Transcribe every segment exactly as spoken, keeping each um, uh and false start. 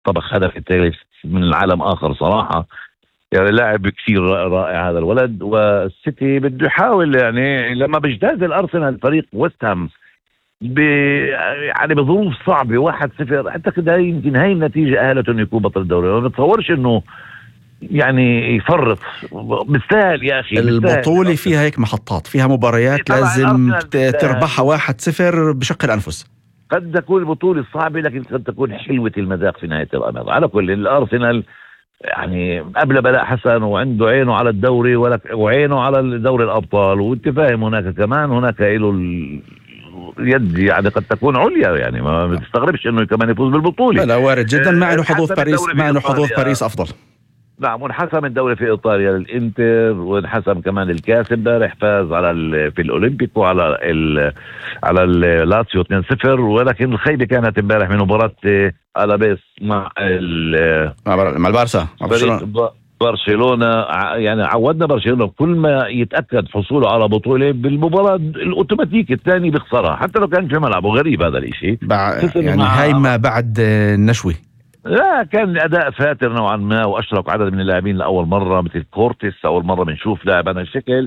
طبخ هدف الثالث من العالم آخر صراحة. يعني لاعب كثير رائع هذا الولد. والسيتي بده يحاول، يعني لما بيجتاز الأرسنال فريق ويست هام ب يعني بظروف صعبة واحد صفر، أعتقد هاي يمكن هاي النتيجة أهلته إنه يكون بطل الدوري. ما بتصورش إنه يعني يفرط. مستاهل يا أخي، البطولة فيها هيك محطات، فيها مباريات لازم تربحها واحد صفر بشق الأنفس. قد تكون البطولة صعبة لكن قد تكون حلوة المذاق في نهاية الأمر. على كل الأرسنال يعني قبل بلاء حسن وعنده عينه على الدوري وعينه على دوري الأبطال، وانت فاهم هناك كمان هناك له اليد يعني قد تكون عليا، يعني ما بتستغربش انه كمان يفوز بالبطولة. لا وارد جدا، مع انه حظوظ باريس مع انه حظوظ باريس افضل. نعم، وانحسم الدوري في ايطاليا للانتر، وانحسم كمان الكاس امبارح، فاز على في الاولمبيك وعلى ال على اللاتسيو اثنين صفر. ولكن الخيبه كانت امبارح من مباراه الابيس مع مع البارسا مع برشلونه. برشلونه يعني عودنا برشلونه كل ما يتاكد حصوله على بطوله بالمباراه الاوتوماتيك الثاني بيخسرها حتى لو كان في ملعبه. غريب هذا الشيء يعني هاي ما بعد النشوي. لا كان الاداء فاتر نوعا ما، واشرك عدد من اللاعبين لاول مره مثل كورتيس، اول مره بنشوف لاعب هذا الشكل.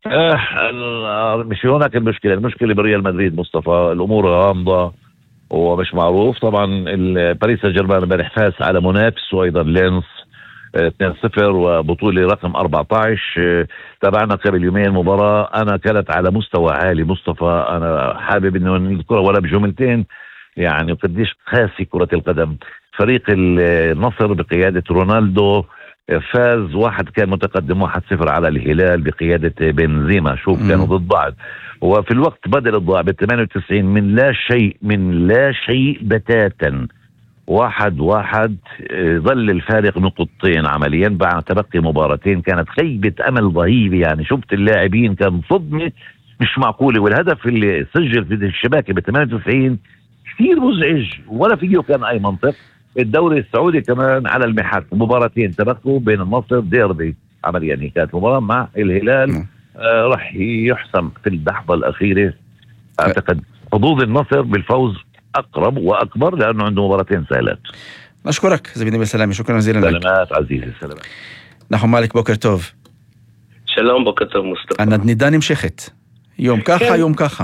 آه مش هناك المشكله، المشكله بريال مدريد مصطفى، الامور غامضه ومش معروف. طبعا باريس سان جيرمان امبارح فاز على منافس وايضا لينس اثنين صفر وبطوله رقم أربعة عشر. تابعنا قبل يومين مباراه انا كانت على مستوى عالي مصطفى، انا حابب انه نذكرها ولا بجملتين يعني قديش قاسي كره القدم. فريق النصر بقيادة رونالدو فاز، واحد كان متقدم واحد صفر على الهلال بقيادة بنزيما. شوف كانوا ضد بعض، وفي الوقت بدل الضاع بالثمانية وتسعين من لا شيء من لا شيء بتاتا واحد واحد. ظل الفارق نقطتين عمليا بعد تبقي مباراتين. كانت خيبة أمل ضهيبة، يعني شفت اللاعبين كان صدمة مش معقولة. والهدف اللي سجل في الشباكة بالثمانية وتسعين كثير مزعج ولا فيه كان أي منطق. الدوري السعودي كمان على المحك، مباراتين تبقوا بين النصر ديربي عمليا، يعني كانت مباراة مع الهلال آه راح يحسم في اللحظة الأخيرة. أعتقد حظوظ النصر بالفوز أقرب وأكبر لأنه عنده مباراتين سهلات. نشكرك زميلي بالسلامة، شكرا جزيلا لك. سلامات عزيزي، سلامات. نحن مالك بوكر توف. שלום, בוקר טוב מוסטפא. أنا דנידה נמשכת, יום ככה יום ככה.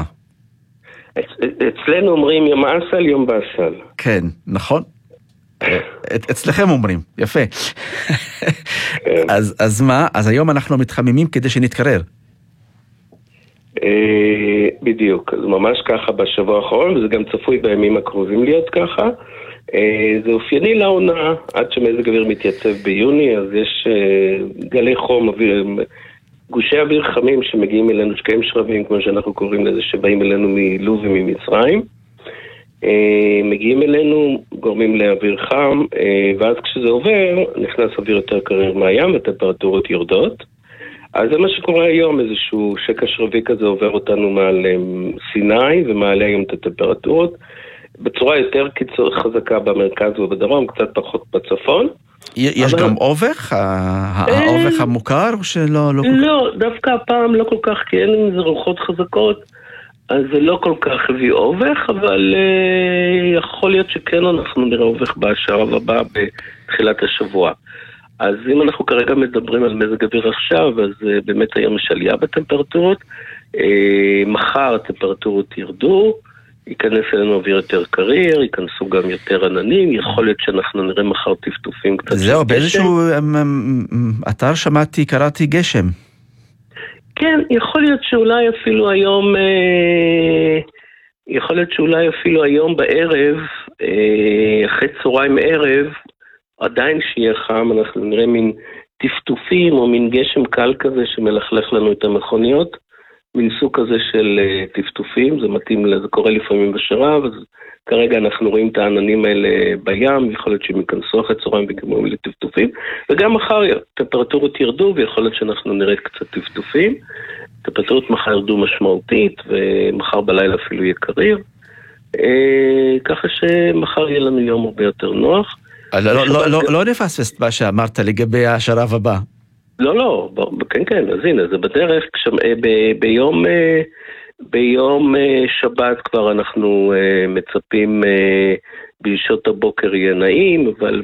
אצלנו אומרים יום עסל יום בעסל. כן, נכון. אצלכם אומרים, יפה. אז אז מה? אז היום אנחנו מתחממים כדי שנתקרר. בדיוק, אז ממש ככה בשבוע האחרון, וזה גם צפוי בימים הקרובים להיות ככה. זה אופייני לעונה, עד שמזג אוויר מתייצב ביוני, אז יש גלי חום, גושי אוויר חמים שמגיעים אלינו, שקעים שרבים, כמו שאנחנו קוראים לזה, שבאים אלינו מלוב וממצרים. מגיעים אלינו, גורמים לאוויר חם, ואז כשזה עובר, נכנס אוויר יותר קריר מהים, וטמפרטורות יורדות. אז זה מה שקורה היום, איזשהו שקע שרבי כזה עובר אותנו מעל סיני, ומעלה היום את הטמפרטורות, בצורה יותר קיצור, חזקה במרכז ובדרום, קצת פחות בצפון. יש אבל... גם אובך? האובך המוכר או שלא? לא, לא דווקא הפעם לא כל כך, כי אין עם זה רוחות חזקות, אז זה לא כל כך הביא אובך, אבל uh, יכול להיות שכן אנחנו נראה אובך בשער הבא בתחילת השבוע. אז אם אנחנו כרגע מדברים על מזג אוויר עכשיו, אז uh, באמת היום יש עלייה בטמפרטורות, uh, מחר הטמפרטורות ירדו, ייכנס אלינו אוויר יותר קריר, ייכנסו גם יותר עננים, יכול להיות שאנחנו נראה מחר טפטופים קצת. זהו, באיזשהו אתר שמעתי, קראתי גשם. כן, יכול להיות שאולי אפילו היום, יכול להיות שאולי אפילו היום בערב, אחרי צהריים ערב, עדיין שיהיה חם, אנחנו נראה מין טפטופים או מין גשם קל כזה שמלכלך לנו את המכוניות. מין סוג כזה של uh, טפטופים, זה מתאים, זה קורה לפעמים בשרב, אז כרגע אנחנו רואים את העננים האלה בים, יכול להיות שהם ייכנסו אחרי צהריים וגמרים לטפטופים, וגם מחר טמפרטורות ירדו, ויכול להיות שאנחנו נראה קצת טפטופים, טמפרטורות מחר ירדו משמעותית, ומחר בלילה אפילו יהיה קריר, אה, ככה שמחר יהיה לנו יום הרבה יותר נוח. לא, לא, לא, לא, לא נפספס מה שאמרת לגבי השרב הבא. לא, לא, כן, כן, אז הנה, זה בדרך, ביום, ביום שבת כבר אנחנו מצפים בשעות הבוקר יהיה נעים, אבל